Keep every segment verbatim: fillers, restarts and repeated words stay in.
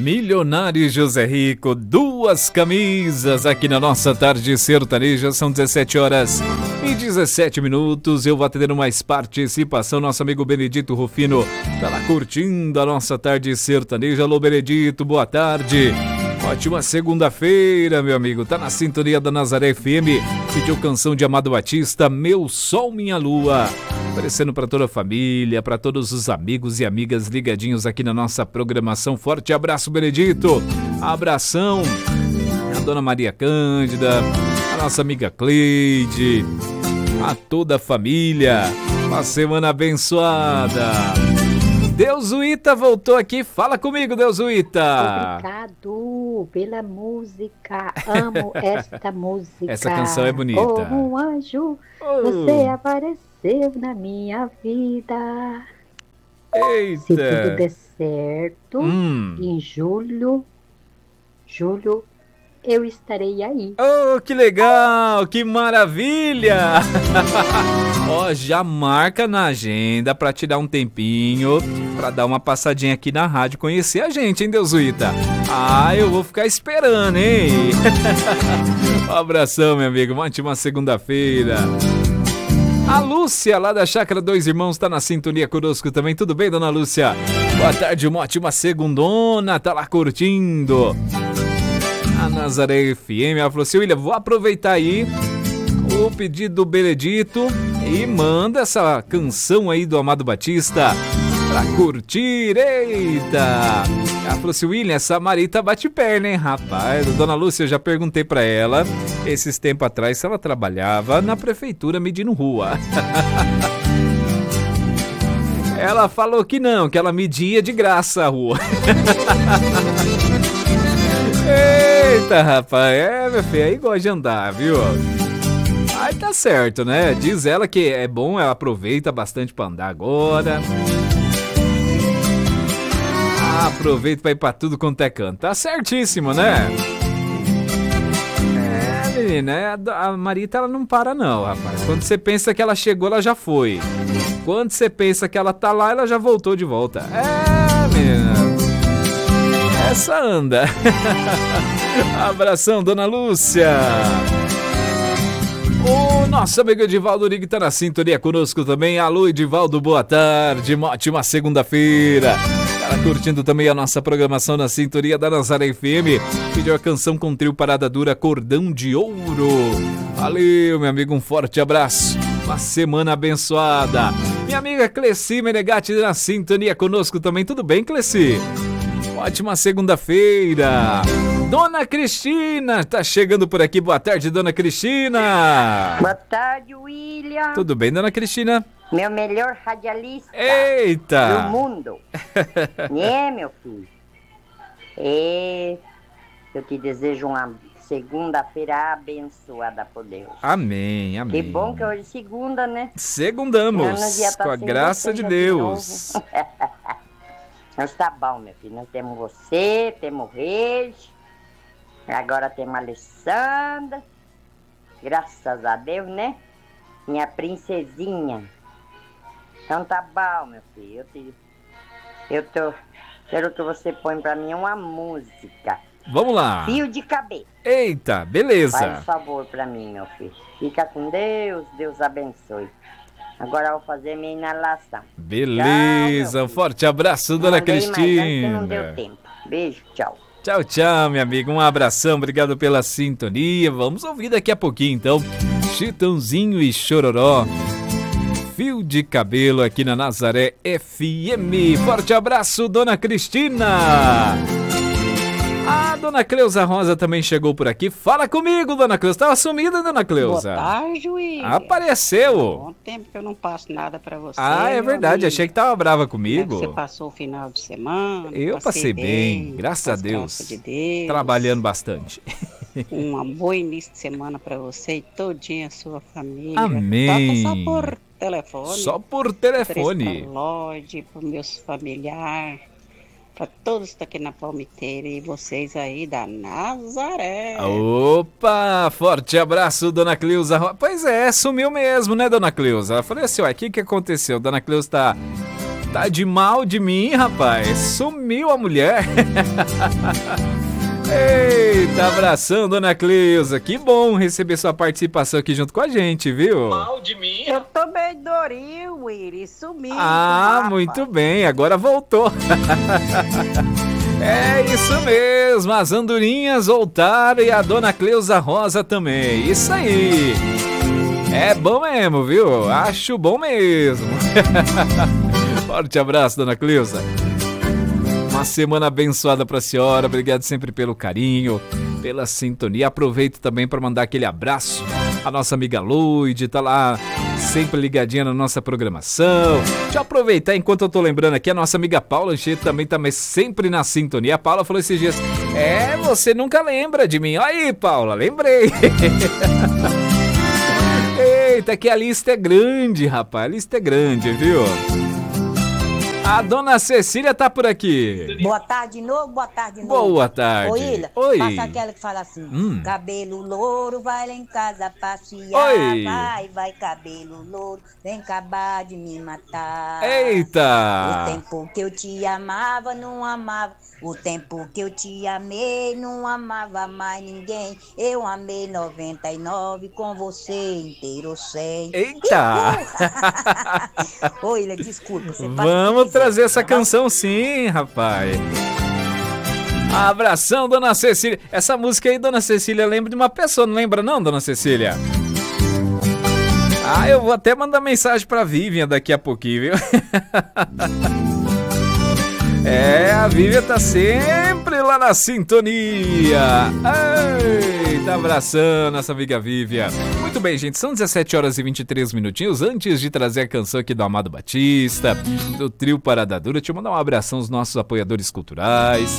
Milionário José Rico, duas camisas aqui na nossa tarde sertaneja. São dezessete horas e dezessete minutos. Eu vou atender mais participação. Nosso amigo Benedito Rufino tá lá curtindo a nossa tarde sertaneja. Alô, Benedito, boa tarde. Ótima segunda-feira, meu amigo. Tá na sintonia da Nazaré F M. Pediu canção de Amado Batista, Meu Sol, Minha Lua. Oferecendo para toda a família, para todos os amigos e amigas ligadinhos aqui na nossa programação. Forte abraço, Benedito. Abração a Dona Maria Cândida, a nossa amiga Cleide, a toda a família. Uma semana abençoada. Deusuíta voltou aqui. Fala comigo, Deusuíta. Obrigado pela música. Amo esta música. Essa canção é bonita. Como um anjo, oh. Você apareceu na minha vida. Eita. Se tudo der certo, hum. em julho, julho, eu estarei aí. Oh, que legal, que maravilha! Ó, oh, já marca na agenda pra te dar um tempinho, pra dar uma passadinha aqui na rádio, conhecer a gente, hein, Deusuíta? Ah, eu vou ficar esperando, hein? Um abração, meu amigo, uma ótima segunda-feira. A Lúcia, lá da Chácara Dois Irmãos, tá na sintonia conosco também. Tudo bem, dona Lúcia? Boa tarde, uma ótima segundona, tá lá curtindo a Nazaré F M. Ela falou assim: William, vou aproveitar aí o pedido do Benedito e manda essa canção aí do Amado Batista pra curtir. Eita! Ela falou assim: William, essa Marita bate perna, hein, rapaz? Dona Lúcia, eu já perguntei pra ela esses tempos atrás se ela trabalhava na prefeitura medindo rua. Ela falou que não, que ela media de graça a rua. Eita, rapaz, é, meu filho, aí gosta de andar, viu? Aí tá certo, né? Diz ela que é bom, ela aproveita bastante pra andar agora. Ah, aproveita pra ir pra tudo quanto é canto. Tá certíssimo, né? É, menina, a Marita, ela não para não, rapaz. Quando você pensa que ela chegou, ela já foi. Quando você pensa que ela tá lá, ela já voltou de volta. É, menina. Essa anda. Abração, dona Lúcia. O nosso amigo Edivaldo Rig tá na sintonia conosco também. Alô, Edivaldo, boa tarde. Uma ótima segunda-feira. Tá curtindo também a nossa programação na sintonia da Nazaré F M. Pediu a canção com trio Parada Dura, Cordão de Ouro. Valeu, meu amigo, um forte abraço. Uma semana abençoada. Minha amiga Cleci Menegatti na sintonia conosco também. Tudo bem, Cleci? Ótima segunda-feira. Dona Cristina tá chegando por aqui. Boa tarde, dona Cristina. Boa tarde, William. Tudo bem, dona Cristina? Meu melhor radialista. Eita! Do mundo. É, meu filho. E eu te desejo uma segunda-feira abençoada por Deus. Amém, amém. Que bom que hoje é segunda, né? Segundamos, tá com a graça de Deus. De Mas tá bom, meu filho. Nós temos você, temos o Reis, agora temos a Alessandra. Graças a Deus, né? Minha princesinha. Então tá bom, meu filho. Eu, te, eu tô, quero que você põe pra mim uma música. Vamos lá. Fio de cabelo. Eita, beleza. Faz um favor pra mim, meu filho. Fica com Deus, Deus abençoe. Agora eu vou fazer minha inalação. Beleza, tchau, um forte abraço, dona Cristina. Mais, não deu tempo. Beijo, tchau. Tchau, tchau, minha amiga. Um abração, obrigado pela sintonia. Vamos ouvir daqui a pouquinho, então, Chitãozinho e Chororó. Fio de cabelo aqui na Nazaré F M. Forte abraço, dona Cristina. A dona Cleusa Rosa também chegou por aqui. Fala comigo, dona Cleusa. Tava sumida, dona Cleusa. Boa tarde, William. Apareceu. Bom tempo que eu não passo nada pra você. Ah, é verdade. Amigo. Achei que tava brava comigo. Você passou o final de semana. Eu passei bem, bem, graças a Deus. Graças de Deus. Trabalhando bastante. Um bom início de semana pra você e todinha a sua família. Amém. Toca só por telefone. Só por telefone. Pra Lloyd, pros meus familiares. Para todos que estão aqui na Palmiteira e vocês aí da Nazaré. Opa, forte abraço, dona Cleusa. Pois é, sumiu mesmo, né, dona Cleusa? Eu falei assim, ué, o que que aconteceu? Dona Cleusa tá Tá de mal de mim, rapaz? Sumiu a mulher. Eita, abração, dona Cleusa. Que bom receber sua participação aqui junto com a gente, viu? Mal de mim. Eu tô bem dorinho, Willy. Sumiu. Ah, muito bem. Agora voltou. É isso mesmo. As andorinhas voltaram e a dona Cleusa Rosa também. Isso aí. É bom mesmo, viu? Acho bom mesmo. Forte abraço, dona Cleusa. Uma semana abençoada pra senhora. Obrigado sempre pelo carinho, pela sintonia. Aproveito também para mandar aquele abraço à nossa amiga Luide, tá lá sempre ligadinha na nossa programação. Deixa eu aproveitar enquanto eu tô lembrando aqui, a nossa amiga Paula Anchieta também tá sempre na sintonia. A Paula falou esses dias: é, você nunca lembra de mim. Aí, Paula, lembrei. Eita, que a lista é grande, rapaz. A lista é grande, viu? A dona Cecília tá por aqui. Boa tarde de novo, boa tarde de novo. Boa tarde. Ô, Ila, oi. passa aquela que fala assim: hum. cabelo louro, vai lá em casa passear. Oi. Vai, vai, cabelo louro, vem acabar de me matar. Eita! O tempo que eu te amava, não amava. O tempo que eu te amei, não amava mais ninguém. Eu amei noventa e nove, com você inteiro cem. Eita! Ô, Ila, desculpa. Você Vamos trazer essa canção sim, rapaz. Abração, dona Cecília. Essa música aí, dona Cecília, lembra de uma pessoa, não lembra não, dona Cecília? Ah, eu vou até mandar mensagem pra Vivian daqui a pouquinho, viu? É, a Vivian tá sempre lá na sintonia. Eita, abraçando nossa amiga Vivian. Muito bem, gente, são dezessete horas e vinte e três minutinhos. Antes de trazer a canção aqui do Amado Batista, do trio Parada Dura, deixa eu mandar um abração aos nossos apoiadores culturais.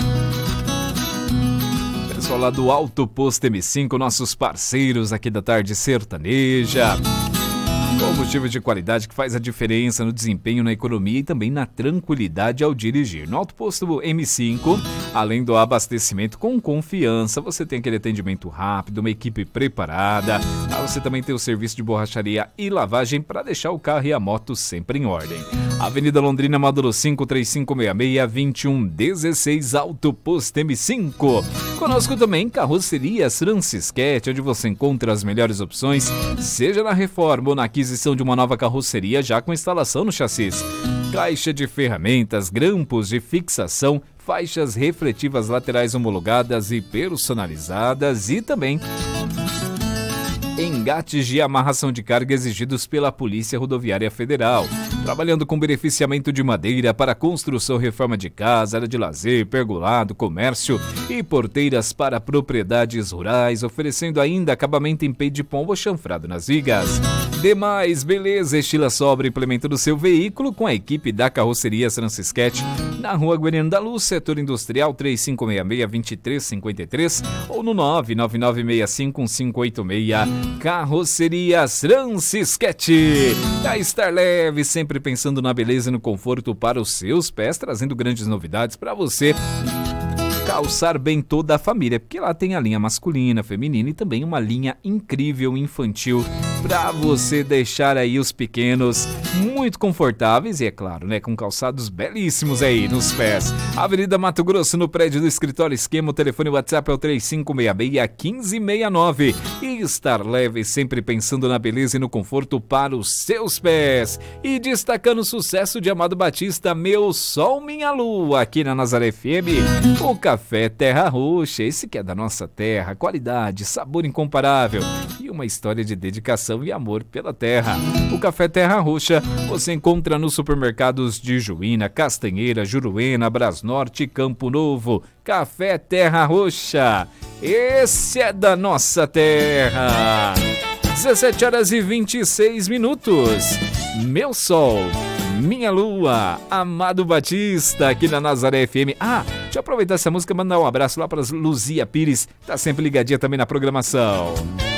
Pessoal lá do Alto Posto M cinco, nossos parceiros aqui da Tarde Sertaneja. Combustível de qualidade que faz a diferença no desempenho, na economia e também na tranquilidade ao dirigir. No Alto Posto M cinco, além do abastecimento com confiança, você tem aquele atendimento rápido, uma equipe preparada. Você também tem o serviço de borracharia e lavagem para deixar o carro e a moto sempre em ordem. Avenida Londrina, módulo cinco, três cinco seis seis, dois um um seis, Alto Posto M cinco. Conosco também Carrocerias Francisquete, onde você encontra as melhores opções, seja na reforma ou na aquisição de uma nova carroceria já com instalação no chassis. Caixa de ferramentas, grampos de fixação, faixas refletivas laterais homologadas e personalizadas e também engates de amarração de carga exigidos pela Polícia Rodoviária Federal. Trabalhando com beneficiamento de madeira para construção, reforma de casa, área de lazer, pergolado, comércio e porteiras para propriedades rurais, oferecendo ainda acabamento em peito de pombo chanfrado nas vigas. Demais beleza, estilo sobra, implemento do seu veículo com a equipe da Carrocerias Francisquete, na Rua Guarani da Luz, setor industrial, três cinco seis seis, dois três cinco três ou no nove nove nove seis cinco um cinco oito seis. Carrocerias Francisquete. A Estar Leve, sempre pensando na beleza e no conforto para os seus pés, trazendo grandes novidades para você calçar bem toda a família, porque lá tem a linha masculina, feminina e também uma linha incrível infantil para você deixar aí os pequenos muito confortáveis e, é claro, né, com calçados belíssimos aí nos pés. Avenida Mato Grosso, no prédio do Escritório Esquema, o telefone WhatsApp é o três cinco seis seis, um cinco seis nove. E Estar Leve, sempre pensando na beleza e no conforto para os seus pés. E destacando o sucesso de Amado Batista, Meu Sol, Minha Lua, aqui na Nazaré F M, o Café Terra Roxa, esse que é da nossa terra, qualidade, sabor incomparável e uma história de dedicação e amor pela terra. O Café Terra Roxa você encontra nos supermercados de Juína, Castanheira, Juruena, Brasnorte e Campo Novo. Café Terra Roxa, esse é da nossa terra. dezessete horas e vinte e seis minutos. Meu Sol, Minha Lua, Amado Batista, aqui na Nazaré F M. Ah, deixa eu aproveitar essa música e mandar um abraço lá para Luzia Pires, tá sempre ligadinha também na programação.